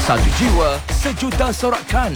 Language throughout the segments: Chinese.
Satu jiwa, sejuta sorakan.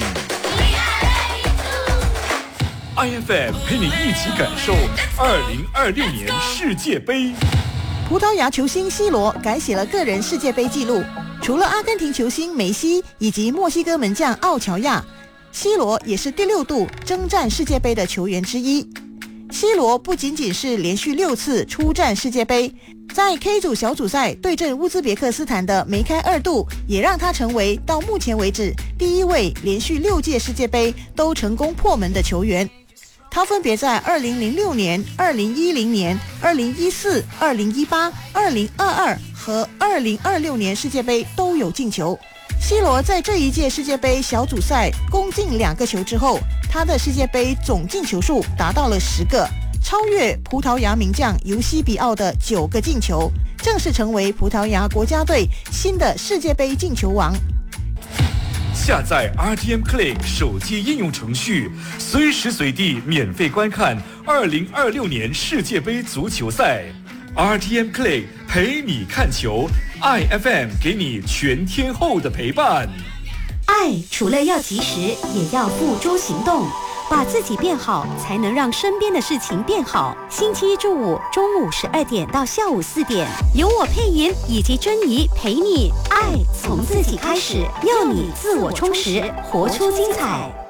IFM 陪你一起感受2026年世界杯。 葡萄牙球星 C 罗改写了个人世界杯纪录，除了阿根廷球星梅西以及墨西哥门将奥乔亚，C 罗也是第6度征战世界杯的球员之一。C 罗不仅仅是连续6次出战世界杯，在 K 组小组赛对阵乌兹别克斯坦的梅开2度，也让他成为到目前为止第1位连续6届世界杯都成功破门的球员。他分别在2006年、2010年、2014、2018、2022和2026年世界杯都有进球。C 罗在这一届世界杯小组赛攻进2个球之后，他的世界杯总进球数达到了10个，超越葡萄牙名将尤西比奥的9个进球，正式成为葡萄牙国家队新的世界杯进球王。 下载 RTM Click 手机应用程序，随时随地免费观看2026年世界杯足球赛。RTM Click 陪你看球 ，IFM 给你全天候的陪伴。 爱除了要及时，也要付诸行动。把自己变好，才能让身边的事情变好。星期一至五中午12点到下午4点，由我佩莹以及珍妮陪你。爱从自己开始，要你自我充实，活出精彩。